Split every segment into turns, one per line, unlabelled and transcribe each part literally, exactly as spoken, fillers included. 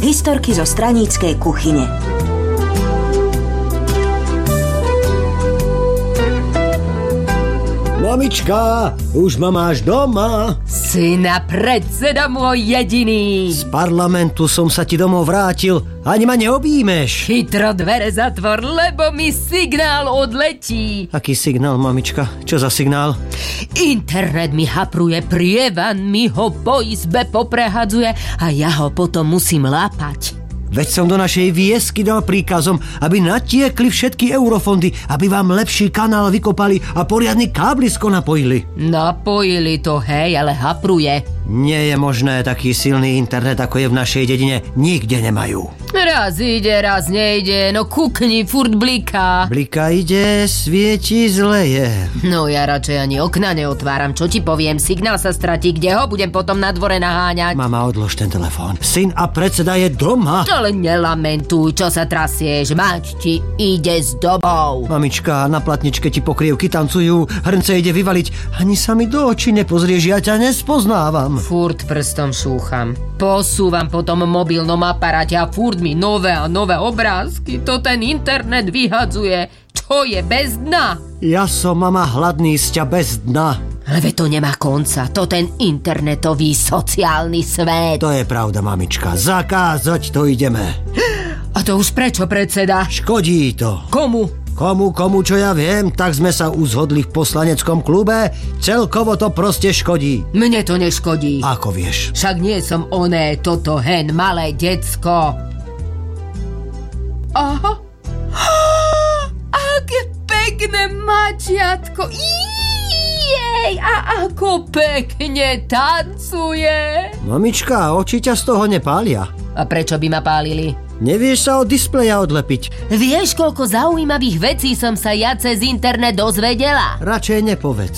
Historky zo straníckej kuchyne.
Mamička, už ma máš doma?
Syna, predseda môj jediný.
Z parlamentu som sa ti domov vrátil. Ani ma neobjímeš.
Chytro dvere zatvor, lebo mi signál odletí.
Aký signál, mamička? Čo za signál?
Internet mi hapruje, prievan mi ho po izbe poprehadzuje a ja ho potom musím lápať.
Veď som do našej viesky dal príkazom, aby natiekli všetky eurofondy, aby vám lepší kanál vykopali a poriadny káblisko napojili.
Napojili to, hej, ale hapruje.
Nie je možné, taký silný internet, ako je v našej dedine, nikde nemajú.
Raz ide, raz nejde, no kukni, furt bliká.
Blika ide, svieti, zle je.
No ja radšej ani okna neotváram, čo ti poviem, signál sa stratí, kde ho budem potom na dvore naháňať?
Mama, odlož ten telefón. Syn a predseda je doma.
Ale nelamentuj, čo sa trasieš, mať ti ide s dobou.
Mamička, na platničke ti pokrievky tancujú, hrnce ide vyvaliť, ani sa mi do očí nepozrieš, ja ťa nespoznávam.
Furt prstom šúcham. Posúvam po tom mobilnom aparáte a furt mi nové a nové obrázky. To ten internet vyhadzuje. Čo je bez dna?
Ja som, mama, hladný z ťa bez dna.
Ale veď to nemá konca. To ten internetový sociálny svet.
To je pravda, mamička. Zakázať to ideme.
A to už prečo, predseda?
Škodí to.
Komu?
Komu, komu, čo ja viem, tak sme sa uzhodli v poslaneckom klube. Celkovo to proste škodí.
Mne to neškodí.
Ako vieš?
Však nie som oné, toto hen, malé decko. Aha. Aké pekné mačiatko. Jej, a ako pekne tancuje.
Mamička, oči ťa z toho nepália.
A prečo by ma pálili?
Nevieš sa od displeja odlepiť.
Vieš, koľko zaujímavých vecí som sa ja cez internet dozvedela?
Radšej nepovedz.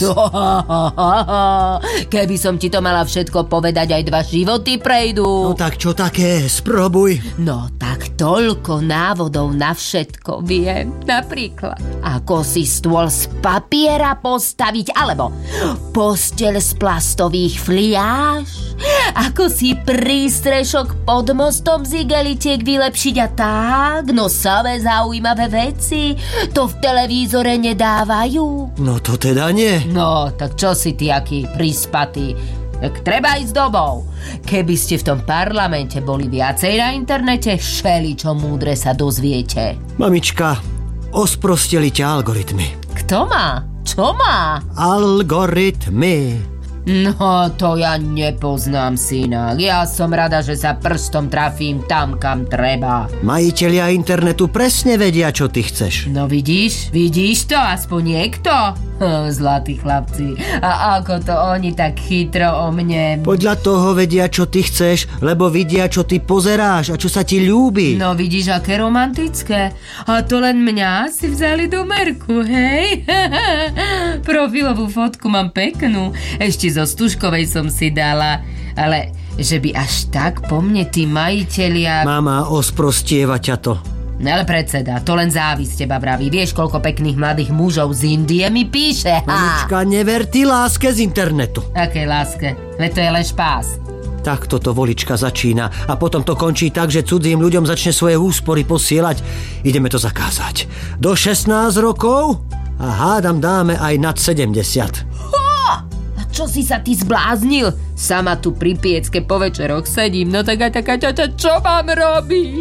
Keby som ti to mala všetko povedať, aj dva životy prejdú.
No tak čo také? Sprobuj.
No tak toľko návodov na všetko viem. Napríklad, ako si stôl z papiera postaviť, alebo posteľ z plastových fliáž, ako si prístrešok pod mostom z igelitiek vylepšiť a tak. No samé zaujímavé veci to v televízore nedávajú.
No to teda nie.
No, tak čo si ty aký prispatý? Tak treba ísť dobou. Keby ste v tom parlamente boli viacej na internete, všeličo múdre sa dozviete.
Mamička, osprostili ťa algoritmy.
Kto má? Čo má?
Algoritmy.
No, to ja nepoznám, synak. Ja som rada, že sa prstom trafím tam, kam treba.
Majitelia internetu presne vedia, čo ty chceš.
No vidíš? Vidíš to? Aspoň niekto? Oh, zlatí chlapci. A ako to oni tak chytro o mne.
Podľa toho vedia, čo ty chceš, lebo vidia, čo ty pozeráš a čo sa ti ľúbi.
No vidíš, aké romantické. A to len mňa si vzali do merku, hej? Profilovú fotku mám peknú. Ešte zo Stužkovej som si dala. Ale že by až tak po mne tí majitelia...
Mama, osprostieva ťa to.
No ale predseda, to len závisť teba vraví. Vieš, koľko pekných mladých mužov z Indie mi píše?
Mamička, never ty láske z internetu.
Akej láske? Veď to je len špás.
Tak toto volička začína a potom to končí tak, že cudzím ľuďom začne svoje úspory posielať. Ideme to zakázať. Do šestnásť rokov a hádam dáme aj nad sedemdesiat.
Ho! A čo si sa ty zbláznil? Sama tu pri piecke po večeroch sedím, no tak aj taká ťaťa, čo mám robiť?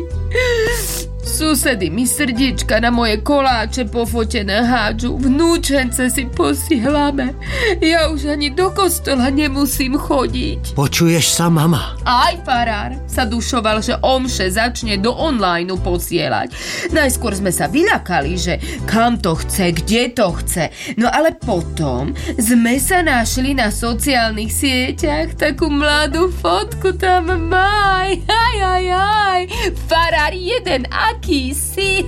Susedy mi srdiečka na moje koláče pofotené hádžu, vnúčence si posielame. Ja už ani do kostola nemusím chodiť.
Počuješ sa, mama?
Aj farár sa dušoval, že omše začne do online posielať. Najskôr sme sa vyľakali, že kam to chce, kde to chce. No ale potom sme sa našli na sociálnych sieťach, takú mladú fotku tam maj. Aj, aj, aj. Farár jeden, aký si.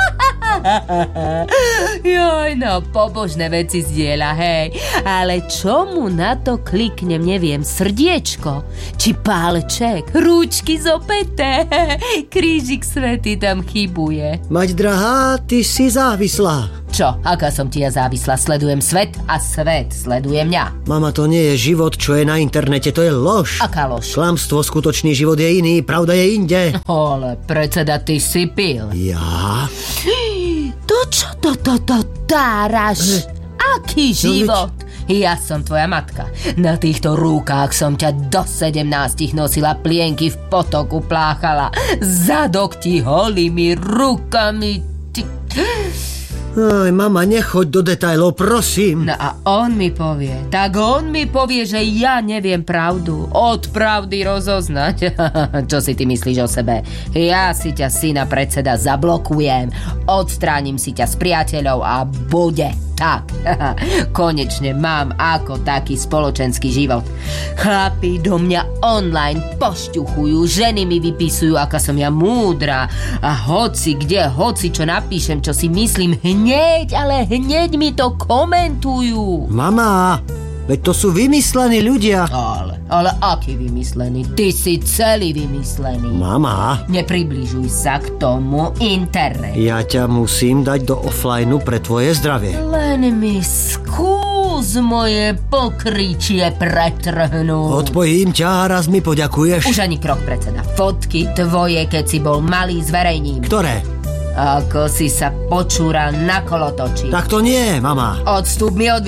Joj, no pobožné veci zdieľa, hej. Ale čo mu na to kliknem, neviem, srdiečko, či pálček, rúčky zopäté, krížik svätý tam chybuje.
Mať drahá, ty si závislá.
Čo? Aká som ti ja závislá? Sledujem svet a svet sleduje mňa.
Mama, to nie je život, čo je na internete, to je lož.
Aká lož?
Klamstvo, skutočný život je iný, pravda je inde.
Ale predseda, ty si pil.
Ja?
To čo to, to, to, táraš? Aký život? Ja som tvoja matka. Na týchto rúkách som ťa do sedemnástich nosila, plienky v potoku pláchala. Zadok ti holými rukami. Ty...
Aj, mama, nechoď do detailov, prosím.
No a on mi povie, tak on mi povie, že ja neviem pravdu od pravdy rozoznať. Čo si ty myslíš o sebe? Ja si ťa, syna predseda, zablokujem, odstránim si ťa z priateľov a bude tak. Konečne mám ako taký spoločenský život. Chlapi do mňa online pošťuchujú, ženy mi vypisujú, aká som ja múdra a hoci kde, hoci čo napíšem, čo si myslím, hneď, ale hneď mi to komentujú.
Mama, veď to sú vymyslení ľudia.
Ale, ale aký vymyslený? Ty si celý vymyslený.
Mama.
Nepribližuj sa k tomu internetu.
Ja ťa musím dať do offlineu pre tvoje zdravie.
Len mi skús moje pokryčie pretrhnúť.
Odpojím ťa a raz mi poďakuješ.
Už ani krok, predseda. Fotky tvoje, keď si bol malý, zverejním.
Ktoré?
Ako si sa počúral na kolotoči.
Tak to nie, mama.
Odstup mi od